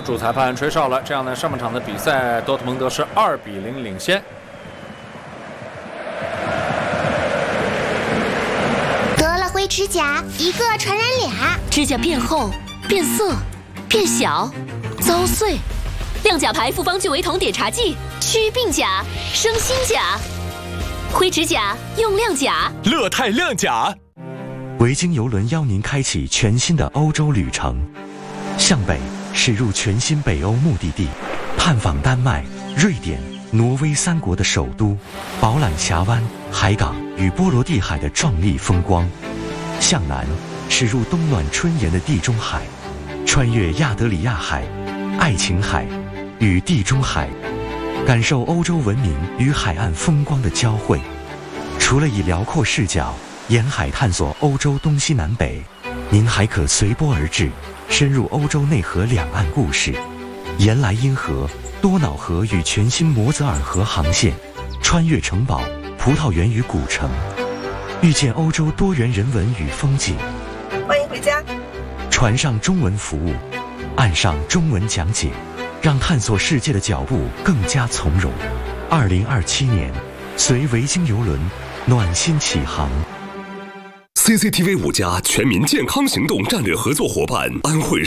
主裁判吹哨了。这样呢，上半场的比赛，多特蒙德是2-0领先。 得了灰指甲，一个传染俩， 指甲变厚、变色、变小、遭碎。亮甲牌复方聚维酮碘茶剂，祛病甲，生新甲。灰指甲用亮甲， 乐泰亮甲。 维京邮轮邀您开启全新的欧洲旅程，向北驶入全新北欧目的地，探访丹麦、瑞典、挪威3国的首都，饱览峡湾、海港与波罗的海的壮丽风光。向南驶入冬暖春炎的地中海，穿越亚得里亚海、爱琴海与地中海，感受欧洲文明与海岸风光的交汇。除了以辽阔视角沿海探索欧洲东西南北，您还可随波而至，深入欧洲内河两岸故事，沿莱茵河、多瑙河与全新摩泽尔河航线，穿越城堡、葡萄园与古城，遇见欧洲多元人文与风景。 欢迎回家。 船上中文服务，岸上中文讲解，让探索世界的脚步更加从容。2027年，随维京邮轮暖心起航。 CCTV 5+全民健康行动战略合作伙伴安徽